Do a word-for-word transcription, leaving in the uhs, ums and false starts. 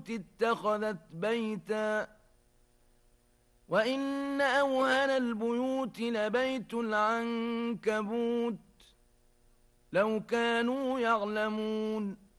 اتخذت بيتا وإن أوهن البيوت لبيت العنكبوت لو كانوا يعلمون